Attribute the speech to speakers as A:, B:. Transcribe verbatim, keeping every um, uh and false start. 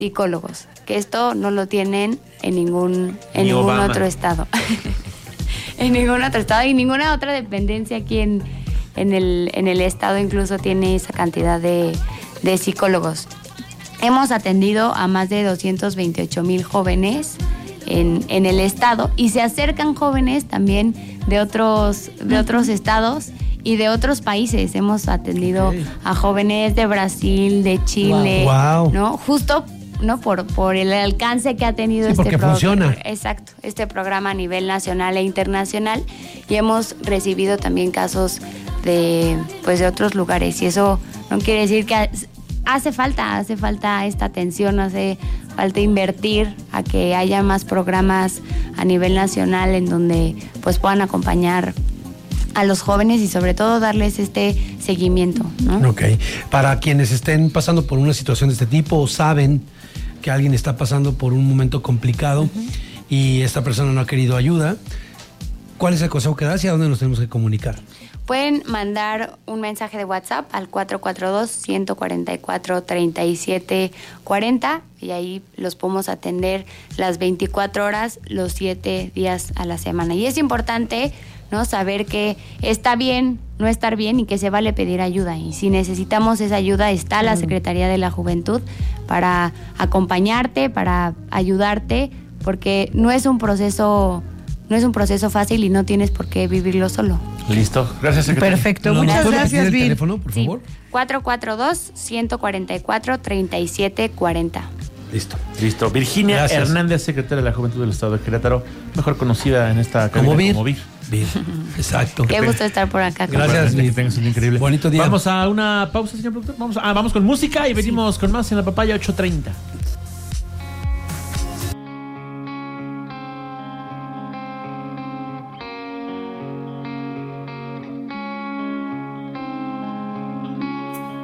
A: psicólogos, que esto no lo tienen en ningún, en ningún
B: Obama.
A: otro estado. En ningún otro estado y ninguna otra dependencia aquí en, en, el, en el estado incluso tiene esa cantidad de, de psicólogos. Hemos atendido a más de doscientos veintiocho mil jóvenes en, en el estado y se acercan jóvenes también de otros, de otros estados y de otros países. Hemos atendido okay. a jóvenes de Brasil, de Chile,
C: wow. Wow.
A: ¿no? Justo ¿no? Por, por el alcance que ha tenido
C: sí,
A: este
C: porque
A: programa.
C: Funciona.
A: Exacto, este programa a nivel nacional e internacional. Y hemos recibido también casos de, pues, de otros lugares. Y eso no quiere decir que hace falta, hace falta esta atención, hace falta invertir a que haya más programas a nivel nacional en donde pues puedan acompañar a los jóvenes y sobre todo darles este seguimiento, ¿no?
C: Ok. Para quienes estén pasando por una situación de este tipo o saben que alguien está pasando por un momento complicado uh-huh. y esta persona no ha querido ayuda, ¿cuál es el consejo que das y a dónde nos tenemos que comunicar?
A: Pueden mandar un mensaje de WhatsApp al cuatro cuatro dos, uno cuatro cuatro, tres siete cuatro cero y ahí los podemos atender las veinticuatro horas, los siete días a la semana. Y es importante, ¿no?, saber que está bien no estar bien y que se vale pedir ayuda. Y si necesitamos esa ayuda, está la Secretaría de la Juventud para acompañarte, para ayudarte, porque no es un proceso... No es un proceso fácil y no tienes por qué vivirlo solo.
B: Listo. Gracias, secretaria.
D: Perfecto.
C: No,
D: Muchas
C: ¿puedo
D: gracias,
C: repetir el
D: Vir.
C: teléfono, por
A: sí.
C: favor?
A: cuatro cuatro dos, uno cuatro cuatro, tres siete cuatro cero.
C: Listo.
B: Listo. Virginia
C: Gracias.
B: Hernández, secretaria de la Juventud del Estado de Querétaro, mejor conocida en esta
C: ¿Como Vir?
B: como Vir.
C: Vir. Exacto.
A: Qué gusto estar por acá.
C: Gracias,
B: Que
C: Vir.
B: tengas un increíble.
C: Bonito día.
B: Vamos a una pausa, señor productor. Vamos, a, ah, vamos con música y venimos sí. con más en La Papaya ocho treinta.